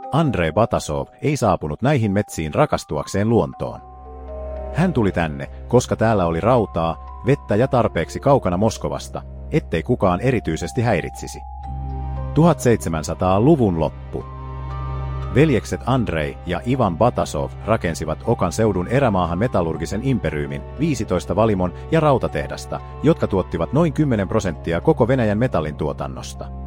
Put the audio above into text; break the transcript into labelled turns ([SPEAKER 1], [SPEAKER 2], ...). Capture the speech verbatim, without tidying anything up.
[SPEAKER 1] Andrei Batasov ei saapunut näihin metsiin rakastuakseen luontoon. Hän tuli tänne, koska täällä oli rautaa, vettä ja tarpeeksi kaukana Moskovasta, ettei kukaan erityisesti häiritsisi. tuhatseitsemänsataaluvun loppu. Veljekset Andrei ja Ivan Batasov rakensivat Okan seudun erämaahan metallurgisen imperiumin, viisitoista valimon ja rautatehdasta, jotka tuottivat noin kymmenen prosenttia koko Venäjän metallin tuotannosta.